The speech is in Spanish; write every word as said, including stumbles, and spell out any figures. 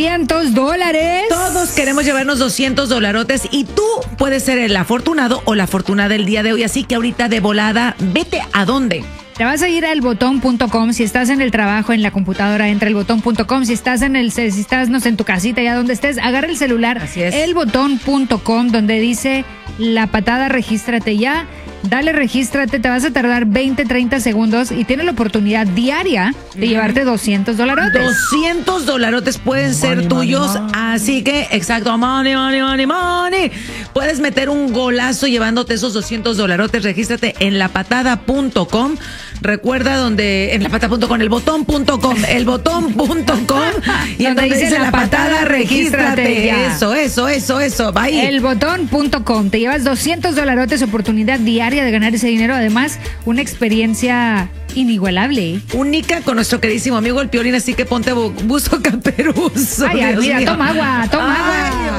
doscientos dólares. Todos queremos llevarnos doscientos dolarotes y tú puedes ser el afortunado o la afortunada del día de hoy. Así que ahorita de volada, vete a dónde. Te vas a ir a el botón punto com. Si estás en el trabajo, en la computadora, entra el botón punto com. Si estás en el, si estás, no sé, en tu casita, ya donde estés, agarra el celular. Así es. el botón punto com, donde dice La Patada, regístrate ya. Dale, regístrate, te vas a tardar veinte, treinta segundos y tienes la oportunidad diaria de llevarte doscientos dolarotes. doscientos dolarotes pueden ser Money, tuyos, money, money. así que, exacto, money, money, money, money. Puedes meter un golazo llevándote esos doscientos dolarotes. Regístrate en la patada punto com. Recuerda donde, en la patada punto com, el botón punto com, el botón punto com. Y Donde donde dice dice La la Patada, patada, regístrate regístrate. ya. Eso, eso, eso, eso. Va ahí. el botón punto com. Te llevas doscientos dolarotes, oportunidad diaria de ganar ese dinero. Además, una experiencia inigualable. Única con nuestro queridísimo amigo el Piolín, así que ponte bu- buzo caperuzo. Ay, ay, Dios mira, mío. toma agua, toma Ay, agua.